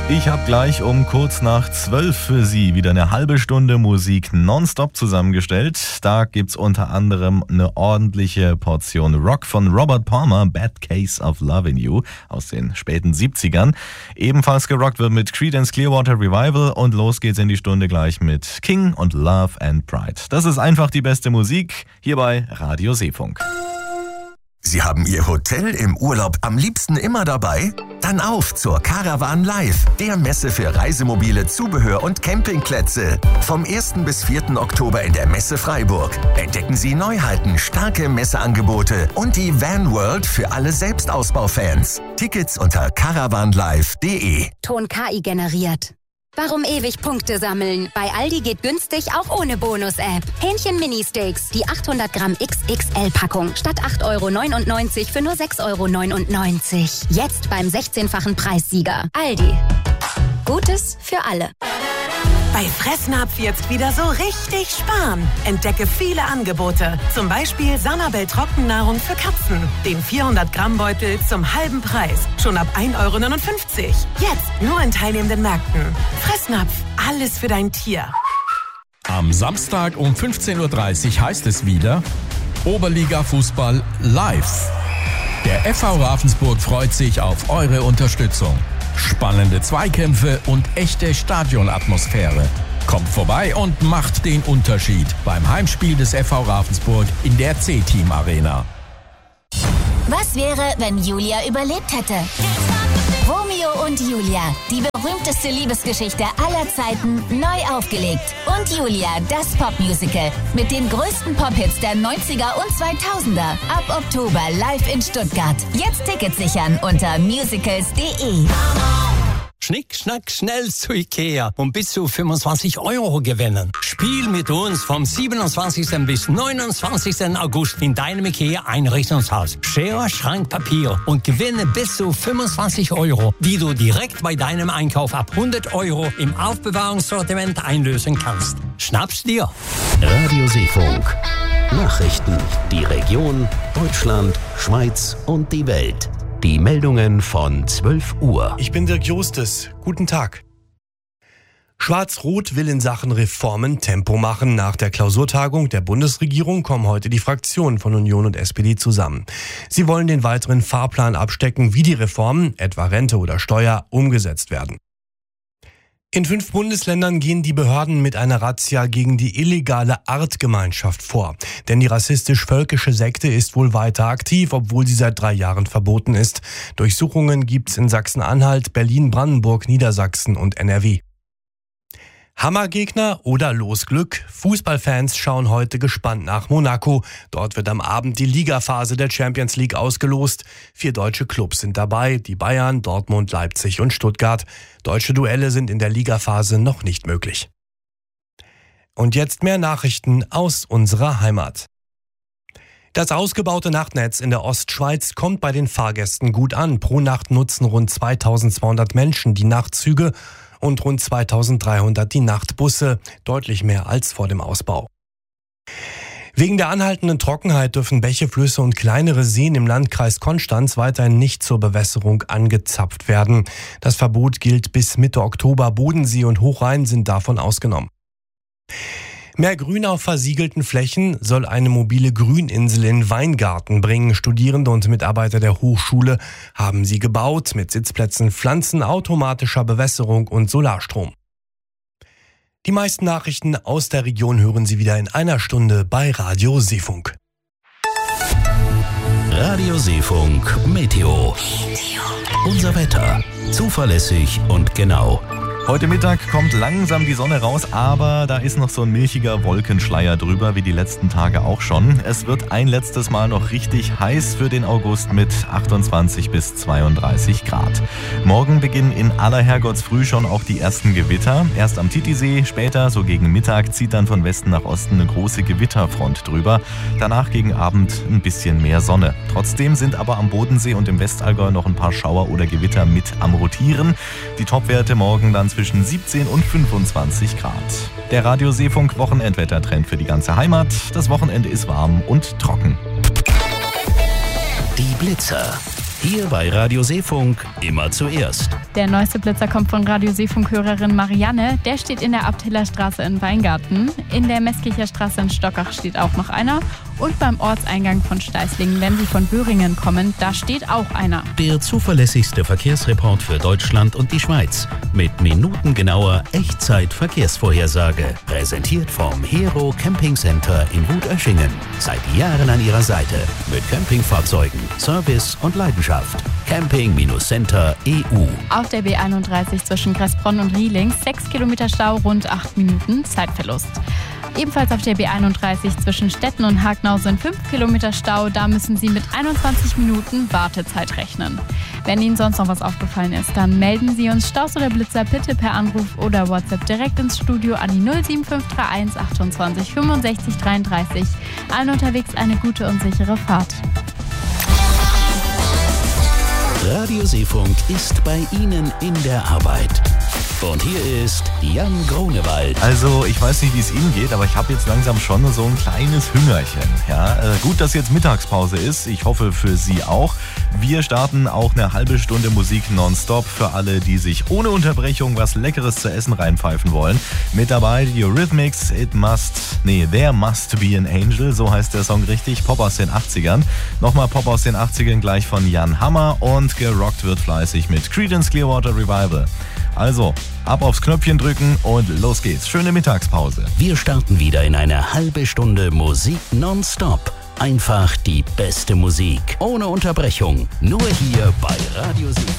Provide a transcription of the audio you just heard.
Ich habe gleich um kurz nach 12 für Sie wieder eine halbe Stunde Musik nonstop zusammengestellt. Da gibt's unter anderem eine ordentliche Portion Rock von Robert Palmer, Bad Case of Lovin' You aus den späten 70ern. Ebenfalls gerockt wird mit Creedence Clearwater Revival und los geht's in die Stunde gleich mit King und Love and Pride. Das ist einfach die beste Musik hier bei Radio Seefunk. Sie haben Ihr Hotel im Urlaub am liebsten immer dabei? Dann auf zur Caravan Live, der Messe für Reisemobile, Zubehör und Campingplätze. Vom 1. bis 4. Oktober in der Messe Freiburg. Entdecken Sie Neuheiten, starke Messeangebote und die Van World für alle Selbstausbaufans. Tickets unter caravanlive.de. Ton KI generiert. Warum ewig Punkte sammeln? Bei Aldi geht günstig auch ohne Bonus-App. Hähnchen-Mini-Steaks, die 800 Gramm XXL-Packung. Statt 8,99 € für nur 6,99 €. Jetzt beim 16-fachen Preissieger. Aldi. Gutes für alle. Bei Fressnapf jetzt wieder so richtig sparen. Entdecke viele Angebote. Zum Beispiel Sanabel Trockennahrung für Katzen. Den 400-Gramm-Beutel zum halben Preis. Schon ab 1,59 €. Jetzt nur in teilnehmenden Märkten. Fressnapf. Alles für dein Tier. Am Samstag um 15:30 Uhr heißt es wieder Oberliga-Fußball live. Der FV Ravensburg freut sich auf eure Unterstützung. Spannende Zweikämpfe und echte Stadionatmosphäre. Kommt vorbei und macht den Unterschied beim Heimspiel des FV Ravensburg in der C-Team Arena. Was wäre, wenn Julia überlebt hätte? Romeo und Julia, die berühmteste Liebesgeschichte aller Zeiten, neu aufgelegt. Und Julia, das Popmusical mit den größten Pop-Hits der 90er und 2000er. Ab Oktober live in Stuttgart. Jetzt Tickets sichern unter musicals.de. Schnick, schnack, schnell zu Ikea und bis zu 25 € gewinnen. Spiel mit uns vom 27. bis 29. August in deinem Ikea-Einrichtungshaus. Schere, Schrank, Papier und gewinne bis zu 25 €, die du direkt bei deinem Einkauf ab 100 € im Aufbewahrungssortiment einlösen kannst. Schnapp's dir! Radio Seefunk. Nachrichten. Die Region, Deutschland, Schweiz und die Welt. Die Meldungen von 12 Uhr. Ich bin Dirk Justes. Guten Tag. Schwarz-Rot will in Sachen Reformen Tempo machen. Nach der Klausurtagung der Bundesregierung kommen heute die Fraktionen von Union und SPD zusammen. Sie wollen den weiteren Fahrplan abstecken, wie die Reformen, etwa Rente oder Steuer, umgesetzt werden. In 5 Bundesländern gehen die Behörden mit einer Razzia gegen die illegale Artgemeinschaft vor. Denn die rassistisch-völkische Sekte ist wohl weiter aktiv, obwohl sie seit 3 Jahren verboten ist. Durchsuchungen gibt's in Sachsen-Anhalt, Berlin, Brandenburg, Niedersachsen und NRW. Hammergegner oder Losglück? Fußballfans schauen heute gespannt nach Monaco. Dort wird am Abend die Ligaphase der Champions League ausgelost. 4 deutsche Clubs sind dabei, die Bayern, Dortmund, Leipzig und Stuttgart. Deutsche Duelle sind in der Ligaphase noch nicht möglich. Und jetzt mehr Nachrichten aus unserer Heimat. Das ausgebaute Nachtnetz in der Ostschweiz kommt bei den Fahrgästen gut an. Pro Nacht nutzen rund 2200 Menschen die Nachtzüge und rund 2300 die Nachtbusse, deutlich mehr als vor dem Ausbau. Wegen der anhaltenden Trockenheit dürfen Bäche, Flüsse und kleinere Seen im Landkreis Konstanz weiterhin nicht zur Bewässerung angezapft werden. Das Verbot gilt bis Mitte Oktober. Bodensee und Hochrhein sind davon ausgenommen. Mehr Grün auf versiegelten Flächen soll eine mobile Grüninsel in Weingarten bringen. Studierende und Mitarbeiter der Hochschule haben sie gebaut mit Sitzplätzen, Pflanzen, automatischer Bewässerung und Solarstrom. Die meisten Nachrichten aus der Region hören Sie wieder in einer Stunde bei Radio Seefunk. Radio Seefunk Meteo. Unser Wetter. Zuverlässig und genau. Heute Mittag kommt langsam die Sonne raus, aber da ist noch so ein milchiger Wolkenschleier drüber, wie die letzten Tage auch schon. Es wird ein letztes Mal noch richtig heiß für den August mit 28 bis 32 Grad. Morgen beginnen in aller Herrgottsfrüh schon auch die ersten Gewitter. Erst am Titisee, später, so gegen Mittag, zieht dann von Westen nach Osten eine große Gewitterfront drüber. Danach gegen Abend ein bisschen mehr Sonne. Trotzdem sind aber am Bodensee und im Westallgäu noch ein paar Schauer oder Gewitter mit am Rotieren. Die Topwerte morgen dann zwischen 17 und 25 Grad. Der Radio Seefunk Wochenendwettertrend für die ganze Heimat. Das Wochenende ist warm und trocken. Die Blitzer. Hier bei Radio Seefunk immer zuerst. Der neueste Blitzer kommt von Radio Seefunk-Hörerin Marianne. Der steht in der Abtillerstraße in Weingarten. In der Meßkircher Straße in Stockach steht auch noch einer. Und beim Ortseingang von Steißlingen, wenn Sie von Böhringen kommen, da steht auch einer. Der zuverlässigste Verkehrsreport für Deutschland und die Schweiz. Mit minutengenauer Echtzeit-Verkehrsvorhersage. Präsentiert vom Hero Camping Center in Wutöschingen. Seit Jahren an Ihrer Seite. Mit Campingfahrzeugen, Service und Leidenschaft. Camping-Center EU. Auf der B31 zwischen Kressbronn und Rieling 6 Kilometer Stau, rund 8 Minuten Zeitverlust. Ebenfalls auf der B31 zwischen Stetten und Hagnau sind 5 Kilometer Stau. Da müssen Sie mit 21 Minuten Wartezeit rechnen. Wenn Ihnen sonst noch was aufgefallen ist, dann melden Sie uns Staus oder Blitzer bitte per Anruf oder WhatsApp direkt ins Studio an die 07531 28 65 33. Allen unterwegs eine gute und sichere Fahrt. Radio Seefunk ist bei Ihnen in der Arbeit. Und hier ist Jan Grunewald. Also, ich weiß nicht, wie es Ihnen geht, aber ich habe jetzt langsam schon so ein kleines Hüngerchen. Ja, gut, dass jetzt Mittagspause ist. Ich hoffe für Sie auch. Wir starten auch eine halbe Stunde Musik nonstop für alle, die sich ohne Unterbrechung was Leckeres zu essen reinpfeifen wollen. Mit dabei die Eurythmics, There Must Be an Angel, so heißt der Song richtig, Pop aus den 80ern. Nochmal Pop aus den 80ern gleich von Jan Hammer und gerockt wird fleißig mit Creedence Clearwater Revival. Also, ab aufs Knöpfchen drücken und los geht's. Schöne Mittagspause. Wir starten wieder in eine halbe Stunde Musik nonstop. Einfach die beste Musik. Ohne Unterbrechung. Nur hier bei Radio Seefunk.